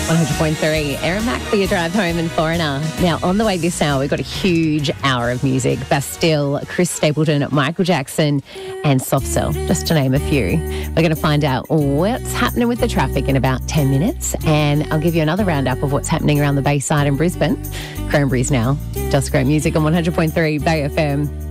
100.3. Aaron Mack for your drive home and Foreigner. Now, on the way this hour, we've got a huge hour of music. Bastille, Chris Stapleton, Michael Jackson and Soft Cell, just to name a few. We're going to find out what's happening with the traffic in about 10 minutes, and I'll give you another roundup of what's happening around the Bayside in Brisbane. Cranberries now. Just great music on 100.3 Bay FM.